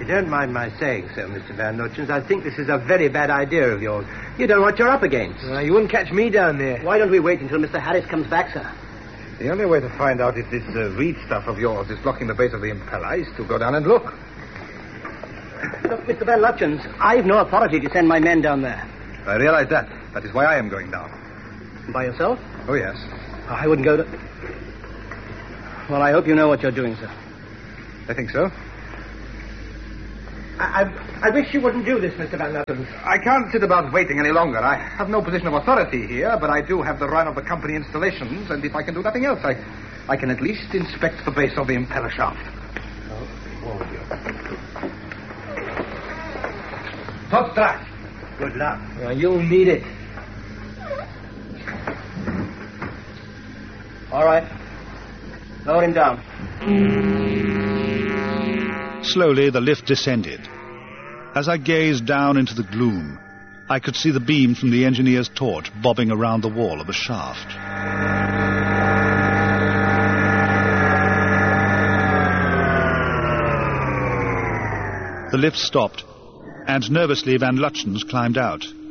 you don't mind my saying so, Mr. Van Lutyens, I think this is a very bad idea of yours. You don't know what you're up against. You wouldn't catch me down there. Why don't we wait until Mr. Harris comes back, sir? The only way to find out if this reed stuff of yours is blocking the base of the impeller is to go down and look. Look, Mr. Van Lutyens, I've no authority to send my men down there. I realize that. That is why I am going down. By yourself? Oh, yes. I wouldn't go to... Well, I hope you know what you're doing, sir. I think so. I wish you wouldn't do this, Mr. Van Lutyens. I can't sit about waiting any longer. I have no position of authority here, but I do have the run of the company installations, and if I can do nothing else, I can at least inspect the base of the impeller shaft. Top strike. Good luck. You'll need it. All right. Lower him down. Slowly, the lift descended. As I gazed down into the gloom, I could see the beam from the engineer's torch bobbing around the wall of the shaft. The lift stopped, and nervously Van Lutyens climbed out.